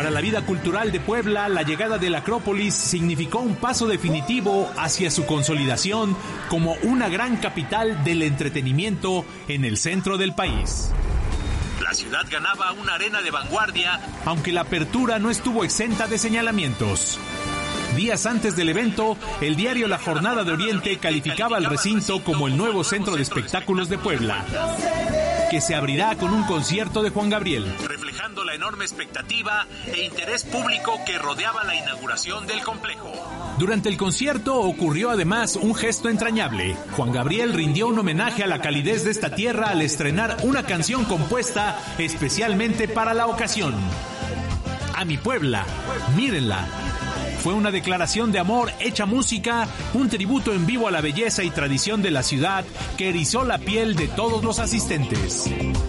Para la vida cultural de Puebla, la llegada de la Acrópolis significó un paso definitivo hacia su consolidación como una gran capital del entretenimiento en el centro del país. La ciudad ganaba una arena de vanguardia, aunque la apertura no estuvo exenta de señalamientos. Días antes del evento, el diario La Jornada de Oriente calificaba al recinto como el nuevo centro de espectáculos de Puebla, que se abrirá con un concierto de Juan Gabriel, reflejando la enorme expectativa e interés público que rodeaba la inauguración del complejo. Durante el concierto ocurrió además un gesto entrañable. Juan Gabriel rindió un homenaje a la calidez de esta tierra al estrenar una canción compuesta especialmente para la ocasión. A mi Puebla, mírenla. Fue una declaración de amor hecha música, un tributo en vivo a la belleza y tradición de la ciudad que erizó la piel de todos los asistentes.